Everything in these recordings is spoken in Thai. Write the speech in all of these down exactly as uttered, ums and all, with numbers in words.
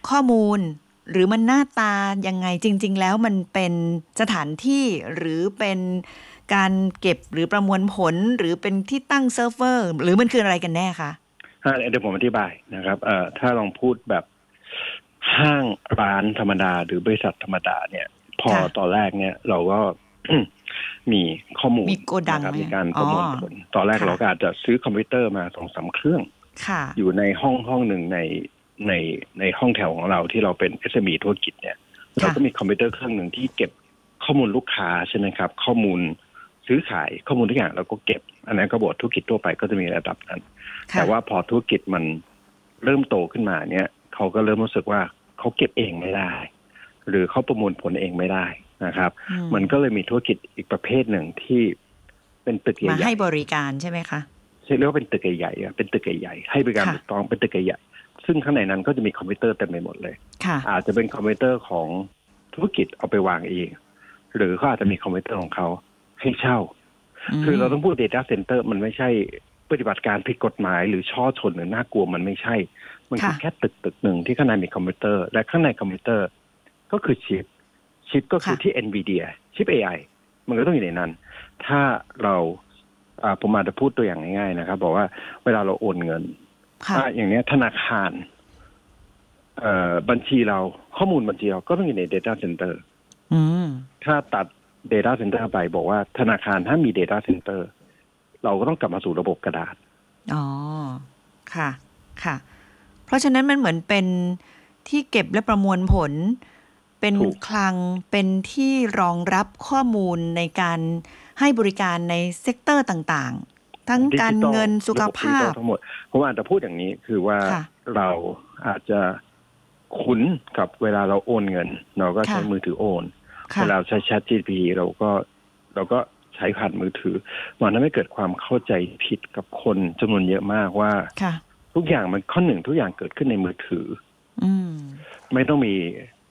ข้อมูลหรือมันหน้าตายังไงจริงๆแล้วมันเป็นสถานที่หรือเป็นการเก็บหรือประมวลผลหรือเป็นที่ตั้งเซิร์ฟเวอร์หรือมันคืออะไรกันแน่คะเดี๋ยวผมอธิบายนะครับเอ่อถ้าลองพูดแบบห้างร้านธรรมดาหรือบริษัทธรรมดาเนี่ยพอตอนแรกเนี่ยเราก็ มีข้อมูลมีโกดังนะครับมีการประมวลผลตอนแรกเราก็อาจจะซื้อคอมพิวเตอร์มาสองสามเครื่องอยู่ในห้องห้องหนึ่งในในในห้องแถวของเราที่เราเป็น เอส เอ็ม อี ธุรกิจเนี่ยเราก็มีคอมพิวเตอร์เครื่องหนึ่งที่เก็บข้อมูลลูกค้าใช่ไหมครับข้อมูลซื้อขายข้อมูลทุกอย่างเราก็เก็บอันนั้นก็บอกธุรกิจทั่วไปก็จะมีระดับนั้นแต่ว่าพอธุรกิจมันเริ่มโตขึ้นมาเนี่ยเขาก็เริ่มรู้สึกว่าเขาเก็บเองไม่ได้หรือเขาประมวลผลเองไม่ได้นะครับมันก็เลยมีธุรกิจอีกประเภทหนึ่งที่เป็นตึกใหญ่มาให้บริการใช่ไหมคะเรียกว่าเป็นตึกใหญ่ๆเป็นตึกใหญ่ๆให้บริการถูกต้องเป็นตึกใหญ่ซึ่งข้างในนั้นก็จะมีคอมพิวเตอร์เต็มไปหมดเลยอาจจะเป็นคอมพิวเตอร์ของธุรกิจเอาไปวางเองหรือเขาอาจจะมีคอมพิวเตอร์ของเขาให้เช่าคือเราต้องพูด data center มันไม่ใช่ปฏิบัติการผิดกฎหมายหรือช่อชนหรือน่ากลัวมันไม่ใช่มันคือแค่ตึกตึกหนึ่งที่ข้างในมีคอมพิวเตอร์และข้างในคอมพิวเตอร์ก็คือชิปชิปก็คือที่ NVIDIA ชิป เอ ไอ มันก็ต้องอยู่ในนั้นถ้าเราผมอาจจะพูดตัวอย่างง่ายๆนะครับบอกว่าเวลาเราโอนเงินอย่างนี้ธนาคารบัญชีเราข้อมูลบัญชีเราก็ต้องอยู่ใน data center ถ้าตัด data center ไปบอกว่าธนาคารถ้ามี data center เราก็ต้องกลับมาสู่ระบบกระดาษอ๋อค่ะค่ะเพราะฉะนั้นมันเหมือนเป็นที่เก็บและประมวลผลเป็นคลังเป็นที่รองรับข้อมูลในการให้บริการในเซกเตอร์ต่างๆทั้งการเงินสุขภาพทั้งหมดผมอาจจะพูดอย่างนี้คือว่าเราอาจจะคุ้นกับเวลาเราโอนเงินเราก็ใช้มือถือโอนเวลาใช้ Chat จี พี ที เราก็เราก็ใช้ผ่านมือถือมันทำให้เกิดความเข้าใจผิดกับคนจำนวนเยอะมากว่าทุกอย่างมันข้อหนึ่งทุกอย่างเกิดขึ้นในมือถือไม่ต้องมี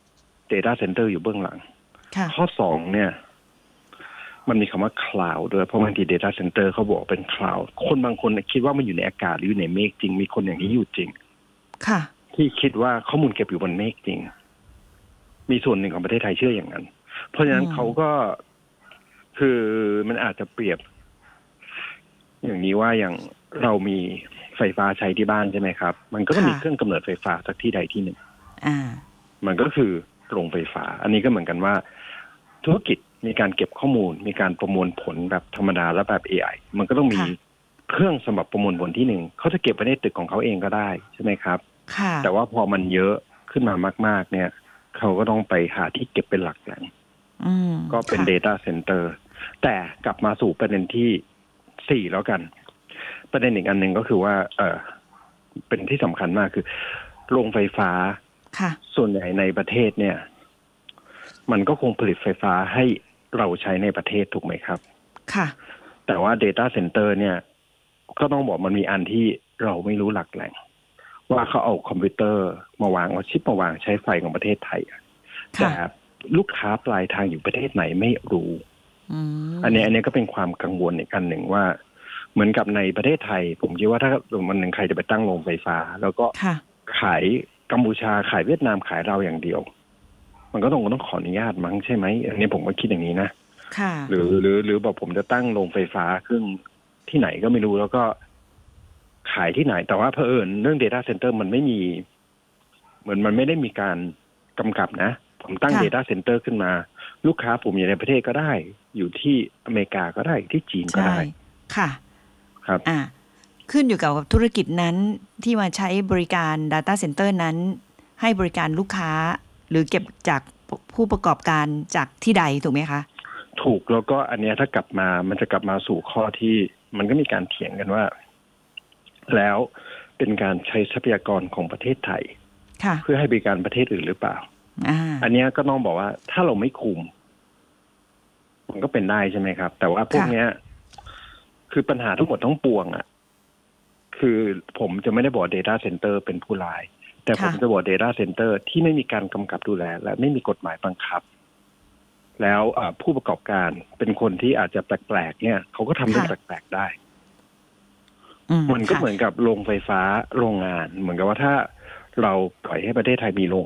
data center อยู่เบื้องหลังข้อสองเนี่ยมันมีคำว่า cloud ด้วยเพราะบางที data center เขาบอกเป็น cloud คนบางคนคิดว่ามันอยู่ในอากาศหรืออยู่ในเมฆจริงมีคนอย่างนี้อยู่จริงค่ะที่คิดว่าข้อมูลเก็บอยู่บนเมฆจริงมีส่วนหนึ่งของประเทศไทยเชื่ออย่างนั้นเพราะฉะนั้นเขาก็คือมันอาจจะเปรียบอย่างนี้ว่าอย่างเรามีไฟฟ้าใช้ที่บ้านใช่ไหมครับมันก็ต้องมีเครื่องกำเนิดไฟฟ้าสักที่ใดที่หนึ่งมันก็คือโรงไฟฟ้าอันนี้ก็เหมือนกันว่าธุรกิจมีการเก็บข้อมูลมีการประมวลผลแบบธรรมดาและแบบ เอ ไอ มันก็ต้องมีเครื่องสำหรับประมวลผลที่หนึ่งเขาจะเก็บไว้ในตึกของเขาเองก็ได้ใช่ไหมครับแต่ว่าพอมันเยอะขึ้นมามากๆเนี่ยเขาก็ต้องไปหาที่เก็บเป็นหลักแหล่งก็เป็น data center แต่กลับมาสู่ประเด็นที่สี่แล้วกันประเด็นอีกอันหนึ่งก็คือว่าเออเป็นที่สำคัญมากคือโรงไฟฟ้าส่วนใหญ่ในประเทศเนี่ยมันก็คงผลิตไฟฟ้าให้เราใช้ในประเทศถูกไหมครับค่ะแต่ว่า data center เนี่ยก็ต้องบอกมันมีอันที่เราไม่รู้หลักแหล่งว่าเขาเอาคอมพิวเตอร์มาวางเอาชิปมาวางใช้ไฟของประเทศไทยแต่ลูกค้าปลายทางอยู่ประเทศไหนไม่รู้อันนี้อันนี้ก็เป็นความกังวลอีกอันหนึ่งว่าเหมือนกับในประเทศไทยผมคิดว่าถ้าวันหนึ่งใครจะไปตั้งโรงไฟฟ้าแล้วก็ขายกัมพูชาขายเวียดนามขายเราอย่างเดียวมันก็ต้องต้องขออนุญาตมั้งใช่ไหมอันนี้ผมก็คิดอย่างนี้นะหรือหรือหรือบอกผมจะตั้งโรงไฟฟ้าเครื่องที่ไหนก็ไม่รู้แล้วก็ขายที่ไหนแต่ว่าเผอิญเรื่อง data center มันไม่มีเหมือนมันไม่ได้มีการกำกับนะผมตั้ง data center ขึ้นมาลูกค้าผมอยู่ในประเทศก็ได้อยู่ที่อเมริกาก็ได้ที่จีนก็ได้ค่ะครับอ่าขึ้นอยู่กับธุรกิจนั้นที่มาใช้บริการ data center นั้นให้บริการลูกค้าหรือเก็บจากผู้ประกอบการจากที่ใดถูกไหมคะถูกแล้วก็อันนี้ถ้ากลับมามันจะกลับมาสู่ข้อที่มันก็มีการเถียงกันว่าแล้วเป็นการใช้ทรัพยากรของประเทศไทยเพื่อให้บริการประเทศอื่นหรือเปล่า อ, อันนี้ก็ต้องบอกว่าถ้าเราไม่คุมมันก็เป็นได้ใช่ไหมครับแต่ว่าพวกนี้คือปัญหาทั้งหมดทั้งปวงอ่ะคือผมจะไม่ได้บอก data center เป็นผู้ร้ายแต่ผมจะบอก data center ที่ไม่มีการกำกับดูแลและไม่มีกฎหมายบังคับแล้วผู้ประกอบการเป็นคนที่อาจจะแปลกๆเนี่ยเขาก็ทำเรื่องแปลกๆได้มันก็เหมือนกับโรงไฟฟ้าโรงงานเหมือนกับว่าถ้าเราปล่อยให้ประเทศไทยมีโรง